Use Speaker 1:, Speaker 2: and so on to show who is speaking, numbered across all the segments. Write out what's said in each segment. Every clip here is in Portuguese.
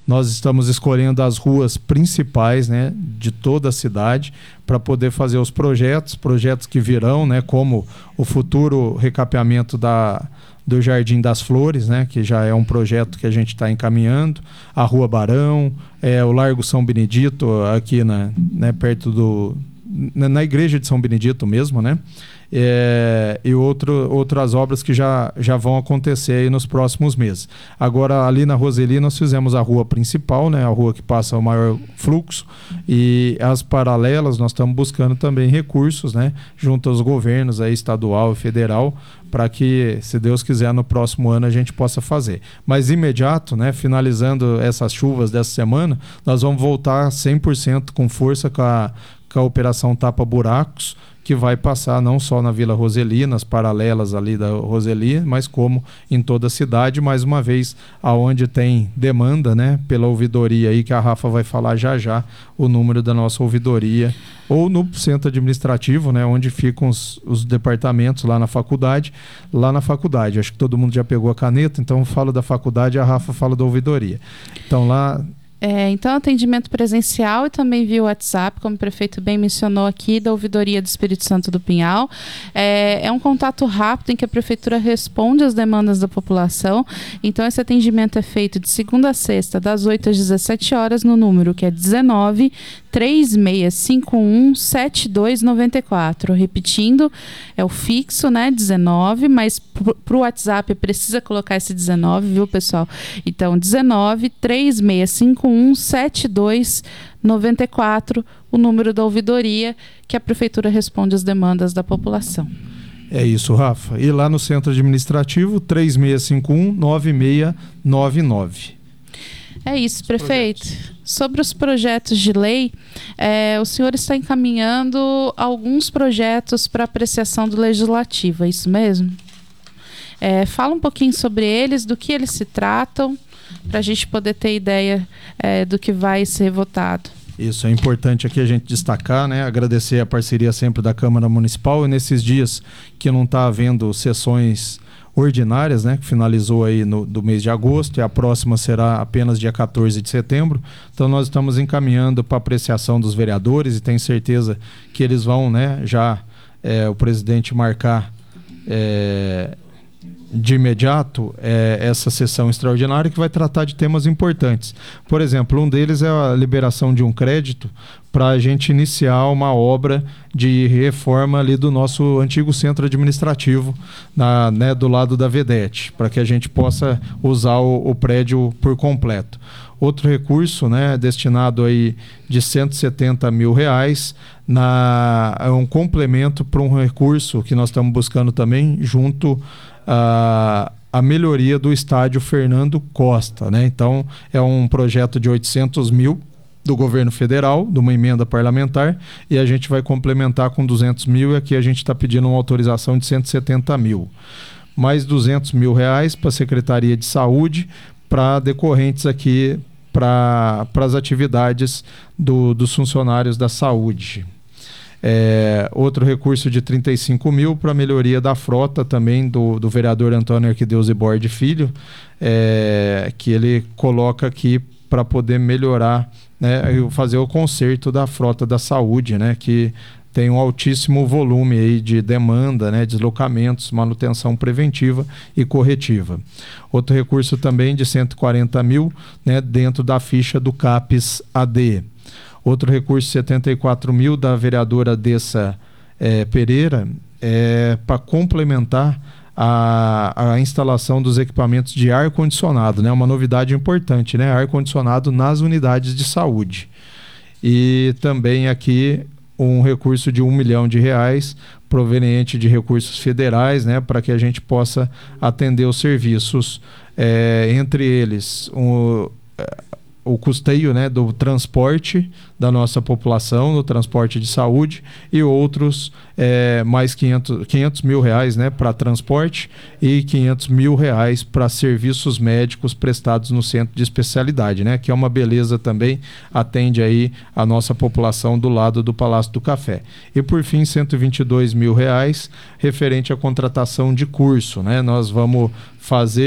Speaker 1: nós estamos escolhendo as ruas principais, né, de toda a cidade para poder fazer os projetos que virão, né, como o futuro recapeamento do Jardim das Flores, né, que já é um projeto que a gente está encaminhando, a Rua Barão, o Largo São Benedito, aqui perto na igreja de São Benedito mesmo, né? E outras obras que já vão acontecer aí nos próximos meses. Agora, ali na Roseli, nós fizemos a rua principal, né, a rua que passa o maior fluxo, e as paralelas nós estamos buscando também recursos, né, junto aos governos aí, estadual e federal, para que, se Deus quiser, no próximo ano a gente possa fazer. Mas imediato, né, finalizando essas chuvas dessa semana, nós vamos voltar 100% com força com a operação Tapa Buracos, que vai passar não só na Vila Roseli, nas paralelas ali da Roseli, mas como em toda a cidade, mais uma vez, aonde tem demanda, né, pela ouvidoria aí, que a Rafa vai falar já o número da nossa ouvidoria, ou no centro administrativo, né, onde ficam os departamentos lá na faculdade. Acho que todo mundo já pegou a caneta, então eu falo da faculdade, a Rafa fala da ouvidoria. Então lá...
Speaker 2: Então, atendimento presencial e também via WhatsApp, como o prefeito bem mencionou aqui, da Ouvidoria do Espírito Santo do Pinhal. É um contato rápido em que a prefeitura responde às demandas da população. Então, esse atendimento é feito de segunda a sexta, das 8 às 17 horas, no número que é 19 3651 7294. Repetindo, é o fixo, né, 19, mas para o WhatsApp precisa colocar esse 19, viu, pessoal? Então, 19 3651 7294, o número da ouvidoria, que a prefeitura responde às demandas da população.
Speaker 1: É isso, Rafa. E lá no centro administrativo, 3651-9699.
Speaker 2: É isso, prefeito. Sobre os projetos de lei, o senhor está encaminhando alguns projetos para apreciação do Legislativo, é isso mesmo? Fala um pouquinho sobre eles, do que eles se tratam, para a gente poder ter ideia do que vai ser votado.
Speaker 1: Isso, é importante aqui a gente destacar, né? Agradecer a parceria sempre da Câmara Municipal, e nesses dias que não está havendo sessões ordinárias, né, que finalizou aí do mês de agosto, e a próxima será apenas dia 14 de setembro. Então nós estamos encaminhando para apreciação dos vereadores, e tenho certeza que eles vão, né, o presidente marcar de imediato essa sessão extraordinária, que vai tratar de temas importantes. Por exemplo, um deles é a liberação de um crédito para a gente iniciar uma obra de reforma ali do nosso antigo centro administrativo, do lado da Vedete, para que a gente possa usar o prédio por completo. Outro recurso, né, destinado aí de R$170 mil, é um complemento para um recurso que nós estamos buscando também junto a melhoria do estádio Fernando Costa, né? Então, é um projeto de R$800 mil do governo federal, de uma emenda parlamentar, e a gente vai complementar com R$200 mil, e aqui a gente está pedindo uma autorização de R$170 mil. Mais R$200 mil para a Secretaria de Saúde, para decorrentes aqui para as atividades dos funcionários da saúde. Outro recurso de R$35 mil para melhoria da frota também do vereador Antônio Arquideus Iborde Filho, que ele coloca aqui para poder melhorar, né, fazer o conserto da frota da saúde, né, que tem um altíssimo volume aí de demanda, né, deslocamentos, manutenção preventiva e corretiva. Outro recurso também de R$140 mil, né, dentro da ficha do CAPES AD. Outro recurso, R$74 mil, da vereadora Dessa Pereira, para complementar a instalação dos equipamentos de ar-condicionado, né? Uma novidade importante, né? Ar-condicionado nas unidades de saúde. E também aqui um recurso de R$1 milhão, proveniente de recursos federais, né? Para que a gente possa atender os serviços, entre eles o custeio, né, do transporte da nossa população, no transporte de saúde, e outros mais R$500 mil, né, para transporte, e R$500 mil para serviços médicos prestados no centro de especialidade, né, que é uma beleza também, atende aí a nossa população do lado do Palácio do Café. E por fim, R$122 mil referente à contratação de curso, né? Nós vamos fazer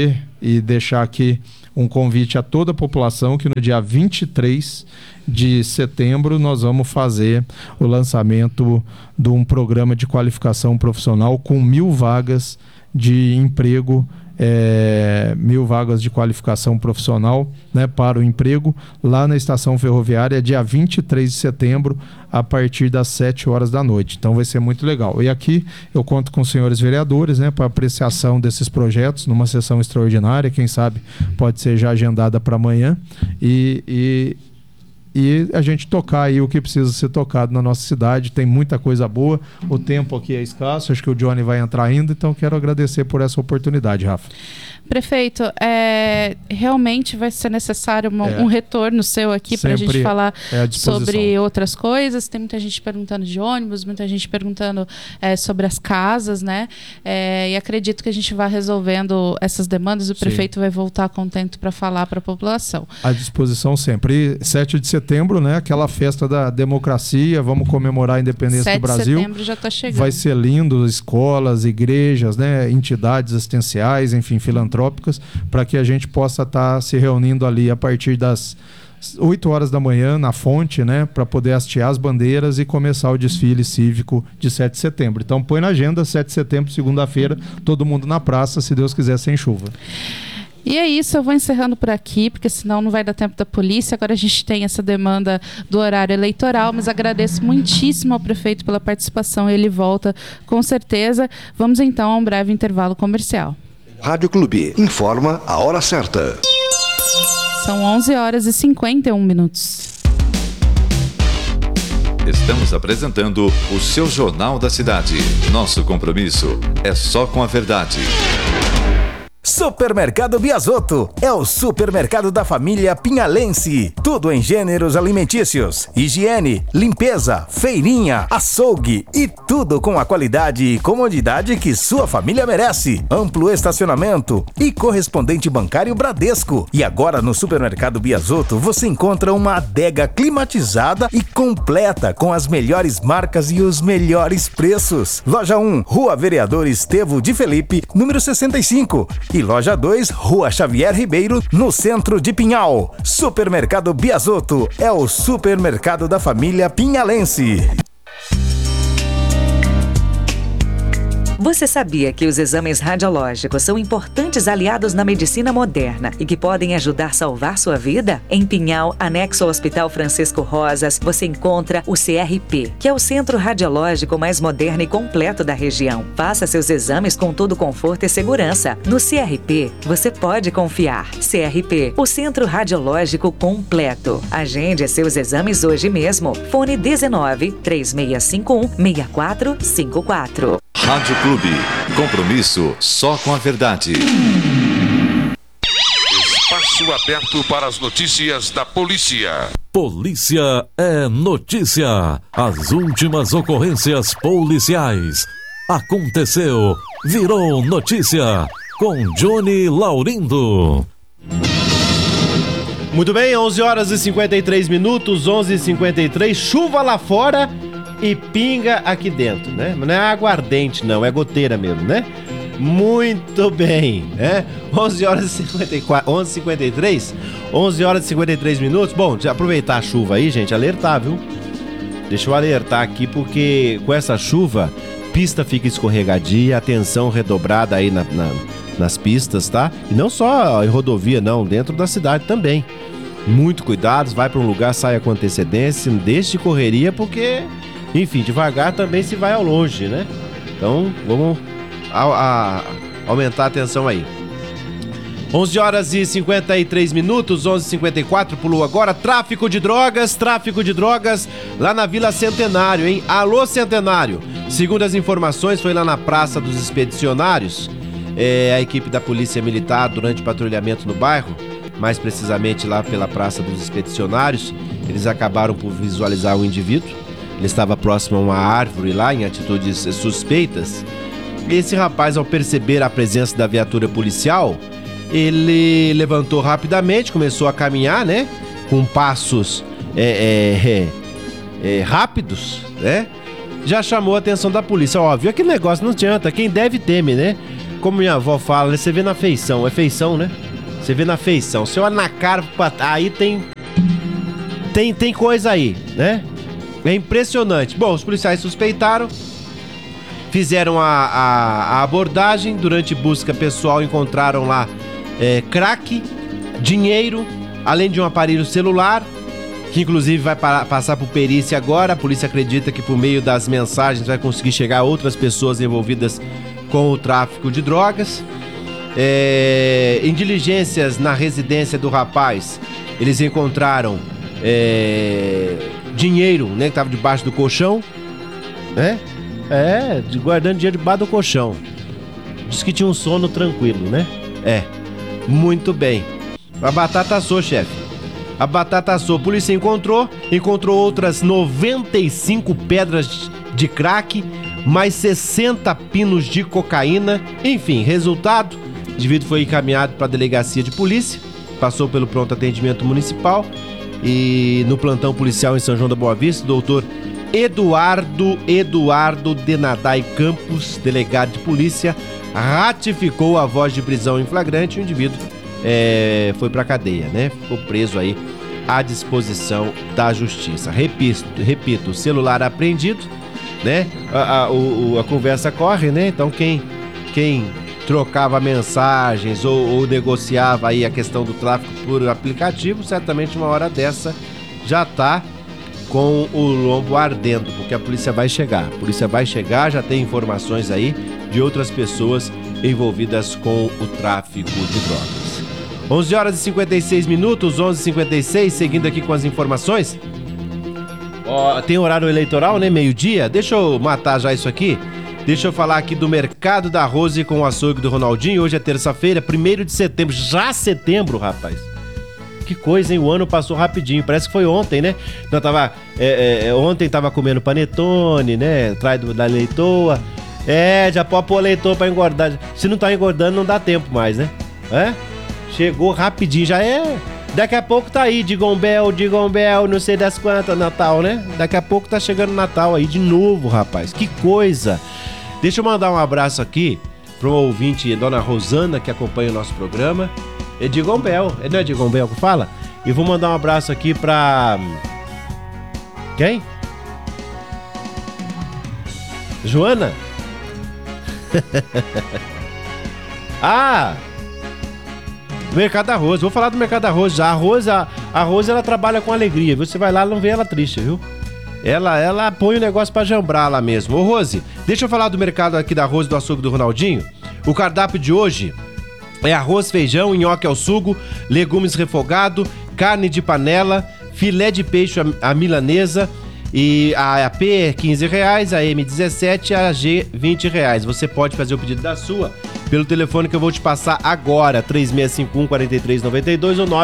Speaker 1: e deixar aqui um convite a toda a população que no dia 23 de setembro nós vamos fazer o lançamento de um programa de qualificação profissional com 1.000 vagas de emprego, 1.000 vagas de qualificação profissional, né, para o emprego lá na estação ferroviária, dia 23 de setembro, a partir das 7 horas da noite. Então vai ser muito legal. E aqui eu conto com os senhores vereadores, né, para apreciação desses projetos numa sessão extraordinária, quem sabe pode ser já agendada para amanhã, e a gente tocar aí o que precisa ser tocado na nossa cidade. Tem muita coisa boa, o tempo aqui é escasso, acho que o Johnny vai entrar ainda, então quero agradecer por essa oportunidade, Rafa.
Speaker 2: Prefeito, realmente vai ser necessário um retorno seu aqui para a gente falar sobre outras coisas. Tem muita gente perguntando de ônibus, muita gente perguntando sobre as casas, né? E acredito que a gente vai resolvendo essas demandas. O prefeito vai voltar contente para falar para a população.
Speaker 1: À disposição sempre. E 7 de setembro, né? Aquela festa da democracia, vamos comemorar a independência do Brasil. 7 de setembro
Speaker 2: já está chegando.
Speaker 1: Vai ser lindo, escolas, igrejas, né? Entidades assistenciais, enfim, filantrópicas, para que a gente possa estar se reunindo ali a partir das 8 horas da manhã na fonte, né, para poder hastear as bandeiras e começar o desfile cívico de 7 de setembro. Então põe na agenda, 7 de setembro, segunda-feira, todo mundo na praça, se Deus quiser, sem chuva.
Speaker 2: E é isso, eu vou encerrando por aqui, porque senão não vai dar tempo da polícia. Agora a gente tem essa demanda do horário eleitoral, mas agradeço muitíssimo ao prefeito pela participação, ele volta com certeza. Vamos então a um breve intervalo comercial.
Speaker 3: Rádio Clube informa a hora certa.
Speaker 2: São 11 horas e 51 minutos.
Speaker 4: Estamos apresentando o seu Jornal da Cidade. Nosso compromisso é só com a verdade.
Speaker 5: Supermercado Biasotto é o supermercado da família pinhalense. Tudo em gêneros alimentícios, higiene, limpeza, feirinha, açougue e tudo com a qualidade e comodidade que sua família merece. Amplo estacionamento e correspondente bancário Bradesco. E agora no Supermercado Biasotto você encontra uma adega climatizada e completa com as melhores marcas e os melhores preços. Loja 1, Rua Vereador Estevo de Felipe, número 65. E Loja 2, Rua Xavier Ribeiro, no centro de Pinhal. Supermercado Biasotto é o supermercado da família pinhalense.
Speaker 6: Você sabia que os exames radiológicos são importantes aliados na medicina moderna e que podem ajudar a salvar sua vida? Em Pinhal, anexo ao Hospital Francisco Rosas, você encontra o CRP, que é o centro radiológico mais moderno e completo da região. Faça seus exames com todo conforto e segurança. No CRP, você pode confiar. CRP, o centro radiológico completo. Agende seus exames hoje mesmo. Fone 19 3651 6454.
Speaker 4: Rádio Clube, compromisso só com a verdade.
Speaker 7: Espaço aberto para as notícias da polícia.
Speaker 8: Polícia é notícia. As últimas ocorrências policiais. Aconteceu, virou notícia. Com Johnny Laurindo.
Speaker 9: Muito bem, 11 horas e 53 minutos, 11h53, chuva lá fora e pinga aqui dentro, né? Não é aguardente não, é goteira mesmo, né? Muito bem, né? 11 horas e 54, 11h53, 11 horas e 53 minutos. Bom, de aproveitar a chuva aí, gente, alertar, viu? Deixa eu alertar aqui porque com essa chuva, pista fica escorregadia, atenção redobrada aí nas pistas, tá? E não só em rodovia, não, dentro da cidade também. Muito cuidado, vai para um lugar, saia com antecedência, não deixe de correria porque, enfim, devagar também se vai ao longe, né? Então, vamos aumentar a atenção aí. 11 horas e 53 minutos, 11h54, pulou agora. Tráfico de drogas lá na Vila Centenário, hein? Alô, Centenário! Segundo as informações, foi lá na Praça dos Expedicionários. A equipe da Polícia Militar, durante patrulhamento no bairro, mais precisamente lá pela Praça dos Expedicionários, eles acabaram por visualizar um indivíduo. Ele estava próximo a uma árvore lá, em atitudes suspeitas. Esse rapaz, ao perceber a presença da viatura policial, ele levantou rapidamente, começou a caminhar, né? Com passos rápidos, né? Já chamou a atenção da polícia. Óbvio, aquele negócio não adianta, quem deve teme, né? como minha avó fala, você vê na feição. É feição, né? Você vê na feição. Se eu olhar na cara, aí tem coisa aí, né? É impressionante. Bom, os policiais suspeitaram, fizeram a abordagem. Durante busca pessoal encontraram lá crack, dinheiro, além de um aparelho celular, que inclusive vai passar por perícia agora. A polícia acredita que por meio das mensagens vai conseguir chegar a outras pessoas envolvidas com o tráfico de drogas. Em diligências na residência do rapaz, eles encontraram dinheiro, né, que estava debaixo do colchão, né? Guardando dinheiro debaixo do colchão. Diz que tinha um sono tranquilo, né? Muito bem. A batata assou, chefe. A batata assou. A polícia encontrou outras 95 pedras de crack, mais 60 pinos de cocaína. Enfim, resultado: o indivíduo foi encaminhado para a delegacia de polícia, passou pelo pronto atendimento municipal e no plantão policial em São João da Boa Vista, o doutor Eduardo Denadai Campos, delegado de polícia, ratificou a voz de prisão em flagrante. O indivíduo foi pra cadeia, né? Ficou preso aí à disposição da justiça. Repito, o celular apreendido, né? A conversa corre, né? Então quem trocava mensagens ou negociava aí a questão do tráfico por aplicativo, certamente uma hora dessa já tá com o lombo ardendo, porque a polícia vai chegar. Já tem informações aí de outras pessoas envolvidas com o tráfico de drogas. 11 horas e 56 minutos, 11h56, seguindo aqui com as informações. Tem horário eleitoral, né? Meio-dia. Deixa eu matar já isso aqui. Deixa eu falar aqui do Mercado da Rose com o açougue do Ronaldinho. Hoje é terça-feira, 1º de setembro. Já setembro, rapaz. Que coisa, hein? O ano passou rapidinho. Parece que foi ontem, né? Então, ontem tava comendo panetone, né? Atrás da leitoa. Já pode pôr leitoa pra engordar. Se não tá engordando, não dá tempo mais, né? Chegou rapidinho, já é. Daqui a pouco tá aí, Digam Bell, não sei das quantas, Natal, né? Daqui a pouco tá chegando Natal aí de novo, rapaz. Que coisa. Deixa eu mandar um abraço aqui pro ouvinte, Dona Rosana, que acompanha o nosso programa. É Digam Bell, não é Digam Bell que fala? E vou mandar um abraço aqui pra... Quem? Joana? Mercado da Rose. Vou falar do Mercado da Rose já. A Rose, ela trabalha com alegria, viu? Você vai lá, não vê ela triste, viu? Ela põe o negócio pra jambrar lá mesmo. Ô, Rose, deixa eu falar do mercado aqui da Rose, do açougue do Ronaldinho. O cardápio de hoje é arroz, feijão, nhoque ao sugo, legumes refogado, carne de panela, filé de peixe à milanesa. E a AP é R$15, a M17, a G R$20. Você pode fazer o pedido da sua pelo telefone que eu vou te passar agora, 3651-4392 ou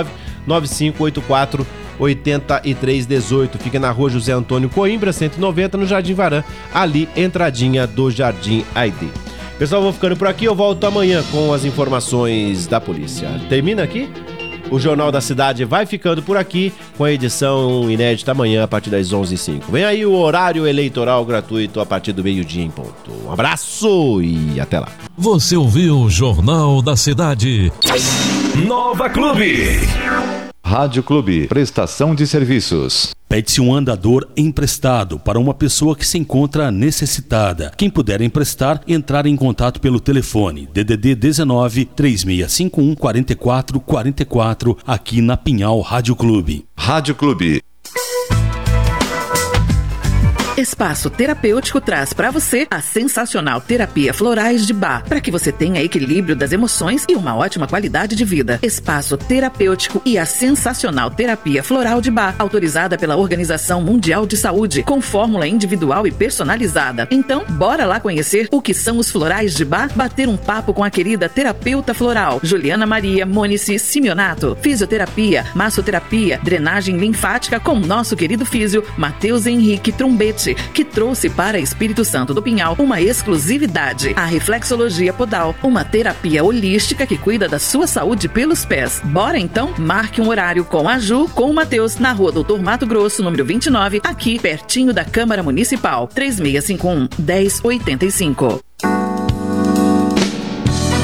Speaker 9: 99584-8318. Fica na rua José Antônio Coimbra, 190, no Jardim Varã, ali, entradinha do Jardim ID. Pessoal, vou ficando por aqui, eu volto amanhã com as informações da polícia. Termina aqui? O Jornal da Cidade vai ficando por aqui com a edição inédita amanhã a partir das 11h05. Vem aí o horário eleitoral gratuito a partir do meio-dia em ponto. Um abraço e até lá.
Speaker 8: Você ouviu o Jornal da Cidade.
Speaker 4: Nova Clube. Rádio Clube, prestação de serviços.
Speaker 10: Pede-se um andador emprestado para uma pessoa que se encontra necessitada. Quem puder emprestar, entrar em contato pelo telefone DDD 19 3651 4444 aqui na Pinhal Rádio Clube.
Speaker 4: Rádio Clube.
Speaker 11: Espaço Terapêutico traz para você a sensacional terapia Florais de Bach, para que você tenha equilíbrio das emoções e uma ótima qualidade de vida. Espaço Terapêutico e a sensacional terapia Floral de Bach, autorizada pela Organização Mundial de Saúde, com fórmula individual e personalizada. Então, bora lá conhecer o que são os Florais de Bach, bater um papo com a querida terapeuta floral, Juliana Maria Mônice Simeonato. Fisioterapia, massoterapia, drenagem linfática com nosso querido físio, Matheus Henrique Trombete, que trouxe para Espírito Santo do Pinhal uma exclusividade, a reflexologia podal, uma terapia holística que cuida da sua saúde pelos pés. Bora então? Marque um horário com a Ju, com o Matheus, na rua Doutor Mato Grosso, número 29, aqui pertinho da Câmara Municipal, 3651-1085.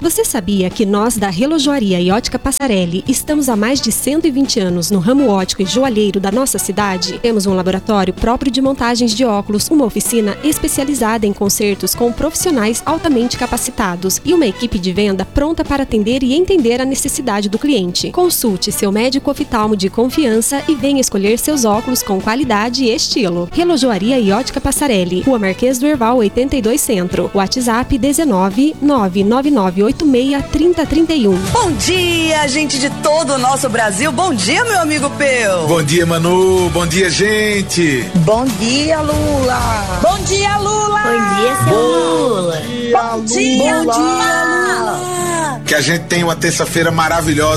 Speaker 12: Você sabia que nós da Relojoaria e Ótica Passarelli estamos há mais de 120 anos no ramo óptico e joalheiro da nossa cidade? Temos um laboratório próprio de montagens de óculos, uma oficina especializada em consertos com profissionais altamente capacitados e uma equipe de venda pronta para atender e entender a necessidade do cliente. Consulte seu médico oftalmo de confiança e venha escolher seus óculos com qualidade e estilo. Relojoaria e Ótica Passarelli, Rua Marquês do Herval 82 Centro. WhatsApp 19 99986 3031.
Speaker 13: Bom dia, gente de todo o nosso Brasil. Bom dia, meu amigo Peu.
Speaker 14: Bom dia, Manu. Bom dia, gente.
Speaker 13: Bom dia, Lula. Bom dia, Lula.
Speaker 15: Bom dia, seu Lula.
Speaker 13: Bom dia, Lula.
Speaker 14: Que a gente tenha uma terça-feira maravilhosa.